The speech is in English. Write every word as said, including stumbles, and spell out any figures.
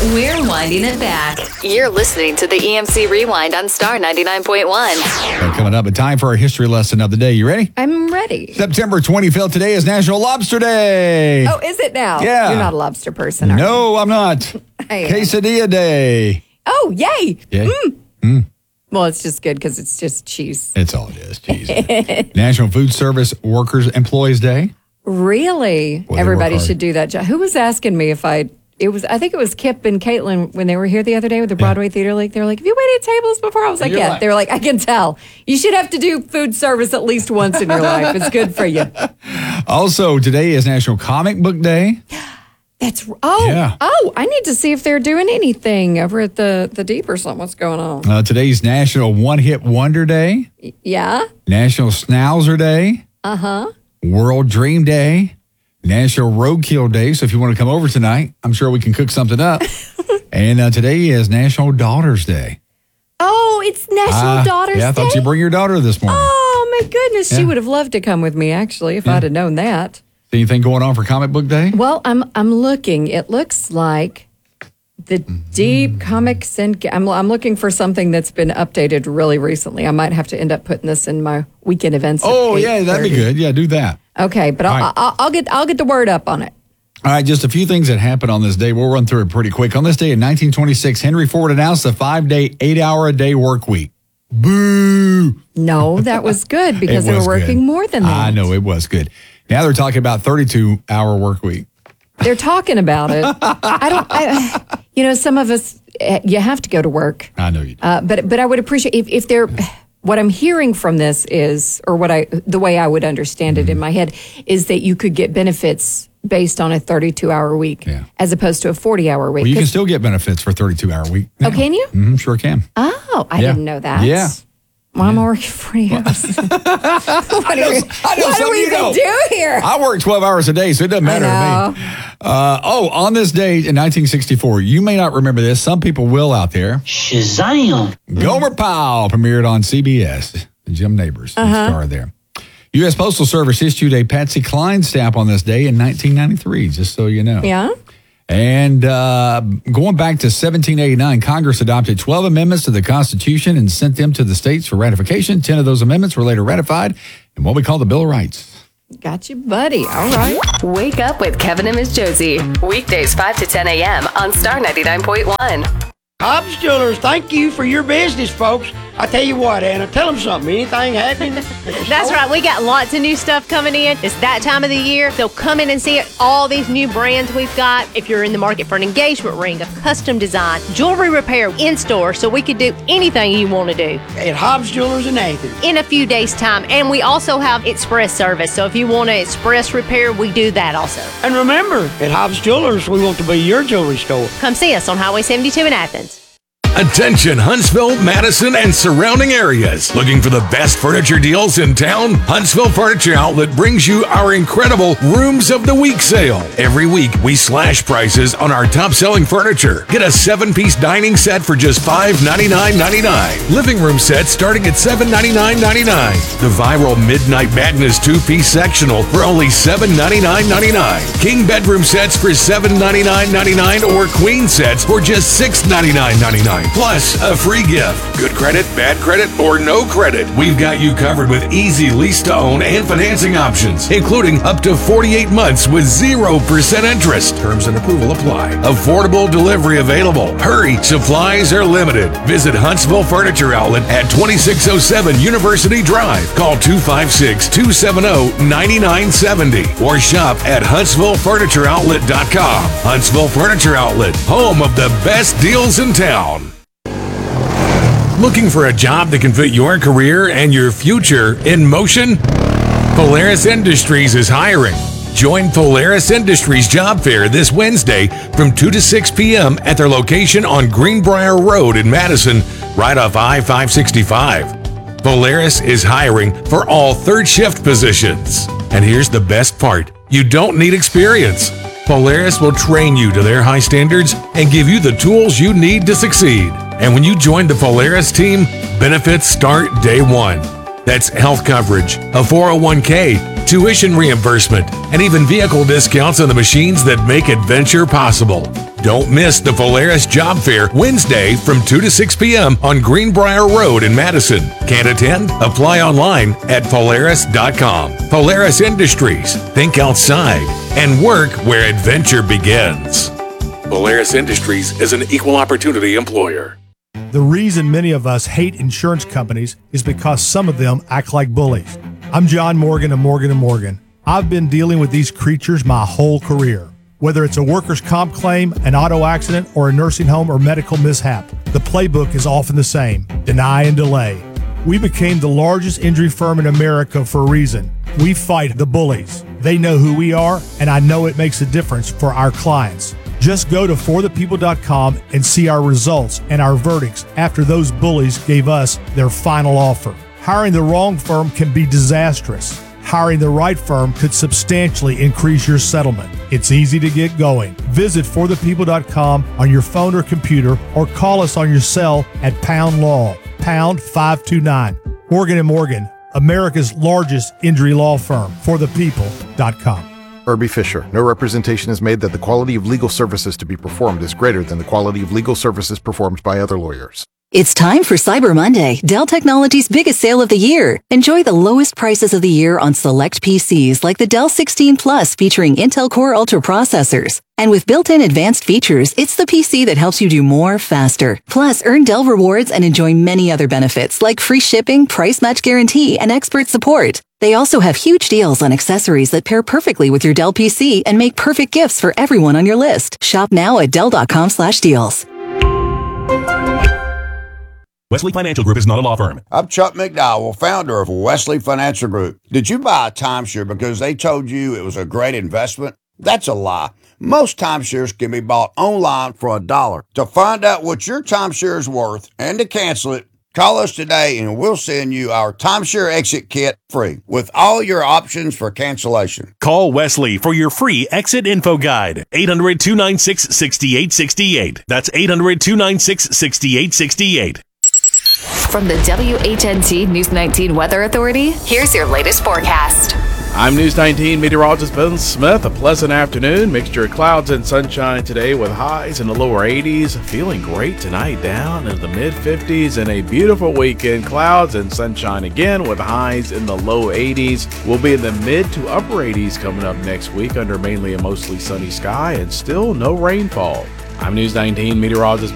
We're winding it back. You're listening to the E M C Rewind on Star ninety-nine point one. Coming up, a time for our history lesson of the day. You ready? I'm ready. September twenty-fifth. Today is National Lobster Day. Oh, is it now? Yeah. You're not a lobster person, are No, I'm not. I am. Quesadilla Day. Oh, yay. Yay. Mm. Mm. Well, it's just good because it's just cheese. It's all it is. Cheese. National Food Service Workers Employees Day. Really? Well, they Everybody work hard. should do that job. Who was asking me if I, it was, I think it was Kip and Caitlin when they were here the other day with the Broadway Theater League. They were like, have you waited tables before? I was like, You're yeah. right. They were like, I can tell. You should have to do food service at least once in your life. It's good for you. Also, today is National Comic Book Day. That's, oh, Yeah. oh, I need to see if they're doing anything over at the, the Deep or something. What's going on? Uh, today's National One Hit Wonder Day. Yeah? National Schnauzer Day. Uh-huh. World Dream Day. National Roadkill Day. So if you want to come over tonight, I'm sure we can cook something up. and uh, today is National Daughters Day. Oh, it's National Ah, Daughters Yeah, I Day? thought you'd bring your daughter this morning. Oh, my goodness. She Yeah. would have loved to come with me, actually, if I'd have known that. Anything going on for Comic Book Day? Well, I'm I'm looking. It looks like the Deep Comics and I'm I'm looking for something that's been updated really recently. I might have to end up putting this in my weekend events. at Oh, yeah, that'd be eight thirty. good. Yeah, do that. Okay, but I'll, All right. I'll I'll get I'll get the word up on it. All right, just a few things that happened on this day. We'll run through it pretty quick. On this day in nineteen twenty-six, Henry Ford announced a five-day, eight-hour-a-day work week. Boo! No, that was good because It they were was working good. more than that. I know, it was good. Now they're talking about thirty-two-hour work week. They're talking about it. I don't. I, you know, some of us eh, you have to go to work. I know you do. Uh, but but I would appreciate if, if they're what I'm hearing from this is, or what I the way I would understand it in my head is that you could get benefits based on a thirty-two hour week Yeah. as opposed to a forty hour week. Well, you can 'Cause- still get benefits for thirty-two-hour week. Oh, can you? Mm-hmm, sure can. oh, I Yeah. didn't know that. Yeah. Well, I'm working forty hours. what do we, I know what do something we you even know. do here? I work twelve hours a day, so it doesn't matter I to me. Uh, oh, on this day in nineteen sixty-four, you may not remember this. Some people will out there. Shazam! Gomer Pyle premiered on C B S. Jim Neighbors, the Uh-huh. star there. U S Postal Service issued a Patsy Cline stamp on this day in nineteen ninety-three, just so you know. Yeah. And uh, going back to seventeen eighty-nine, Congress adopted twelve amendments to the Constitution and sent them to the states for ratification. ten of those amendments were later ratified in what we call the Bill of Rights. Got you, buddy. All right. Wake up with Kevin and Miss Josie. Weekdays five to ten a.m. on Star ninety-nine point one. Hobbs Jewelers, thank you for your business, folks. I tell you what, Anna, tell them something. Anything happening? That's right. We got lots of new stuff coming in. It's that time of the year. So come in and see all these new brands we've got. If you're in the market for an engagement ring, a custom design, jewelry repair in store, so we could do anything you want to do At Hobbs Jewelers in Athens. in a few days' time. And we also have express service. So if you want an express repair, we do that also. And remember, at Hobbs Jewelers, we want to be your jewelry store. Come see us on Highway seventy-two in Athens. Attention Huntsville, Madison, and surrounding areas. Looking for the best furniture deals in town? Huntsville Furniture Outlet brings you our incredible Rooms of the Week sale. Every week, we slash prices on our top-selling furniture. Get a seven-piece dining set for just five ninety-nine ninety-nine. Living room set starting at seven ninety-nine ninety-nine. The viral Midnight Madness two-piece sectional for only seven ninety-nine ninety-nine. King bedroom sets for seven ninety-nine ninety-nine or queen sets for just six ninety-nine ninety-nine. Plus, a free gift. Good credit, bad credit, or no credit. We've got you covered with easy lease-to-own and financing options, including up to forty-eight months with zero percent interest. Terms and approval apply. Affordable delivery available. Hurry, supplies are limited. Visit Huntsville Furniture Outlet at twenty-six oh seven University Drive. Call two five six, two seven zero, nine nine seven zero or shop at huntsville furniture outlet dot com. Huntsville Furniture Outlet, home of the best deals in town. Looking for a job that can fit your career and your future in motion? Polaris Industries is hiring. Join Polaris Industries Job Fair this Wednesday from two to six p.m. at their location on Greenbrier Road in Madison, right off I five sixty-five. Polaris is hiring for all third shift positions. And here's the best part. You don't need experience. Polaris will train you to their high standards and give you the tools you need to succeed. And when you join the Polaris team, benefits start day one. That's health coverage, a four oh one k, tuition reimbursement, and even vehicle discounts on the machines that make adventure possible. Don't miss the Polaris Job Fair Wednesday from two to six p.m. on Greenbrier Road in Madison. Can't attend? Apply online at Polaris dot com. Polaris Industries. Think outside and work where adventure begins. Polaris Industries is an equal opportunity employer. The reason many of us hate insurance companies is because some of them act like bullies. I'm John Morgan of Morgan and Morgan. I've been dealing with these creatures my whole career. Whether it's a workers' comp claim, an auto accident, or a nursing home or medical mishap, the playbook is often the same: deny and delay. We became the largest injury firm in America for a reason. We fight the bullies. They know who we are, and I know it makes a difference for our clients. Just go to for the people dot com and see our results and our verdicts after those bullies gave us their final offer. Hiring the wrong firm can be disastrous. Hiring the right firm could substantially increase your settlement. It's easy to get going. Visit for the people dot com on your phone or computer, or call us on your cell at pound law, pound five two nine. Morgan and Morgan, America's largest injury law firm. for the people dot com. Irby Fisher. No representation is made that the quality of legal services to be performed is greater than the quality of legal services performed by other lawyers. It's time for Cyber Monday, Dell Technologies' biggest sale of the year. Enjoy the lowest prices of the year on select P Cs like the Dell sixteen Plus featuring Intel Core Ultra processors. And with built-in advanced features, it's the P C that helps you do more faster. Plus, earn Dell rewards and enjoy many other benefits like free shipping, price match guarantee, and expert support. They also have huge deals on accessories that pair perfectly with your Dell P C and make perfect gifts for everyone on your list. Shop now at dell dot com slash deals. Wesley Financial Group is not a law firm. I'm Chuck McDowell, founder of Wesley Financial Group. Did you buy a timeshare because they told you it was a great investment? That's a lie. Most timeshares can be bought online for a dollar. To find out what your timeshare is worth and to cancel it, call us today and we'll send you our timeshare exit kit free with all your options for cancellation. Call Wesley for your free exit info guide. eight hundred, two nine six, six eight six eight. That's eight hundred, two nine six, six eight six eight. From the W H N T News nineteen Weather Authority, here's your latest forecast. I'm News nineteen meteorologist Ben Smith. A pleasant afternoon, mixture of clouds and sunshine today with highs in the lower eighties. Feeling great tonight, down in the mid fifties, and a beautiful weekend. Clouds and sunshine again with highs in the low eighties. We'll be in the mid to upper eighties coming up next week under mainly a mostly sunny sky and still no rainfall. I'm News nineteen meteorologist